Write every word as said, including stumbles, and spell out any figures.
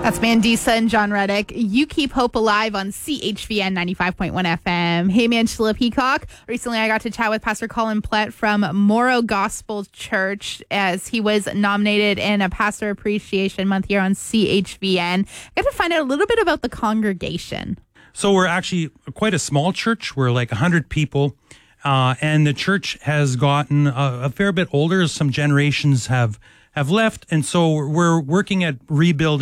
That's Mandisa and John Reddick. You keep hope alive on C H V N ninety-five point one F M. Hey, Angela Peacock. Recently, I got to chat with Pastor Colin Plett from Morrow Gospel Church as he was nominated in a Pastor Appreciation Month here on C H V N. I got to find out a little bit about the congregation. So we're actually quite a small church. We're like one hundred people. Uh, and the church has gotten a, a fair bit older. Some generations have, have left. And so we're working at rebuilding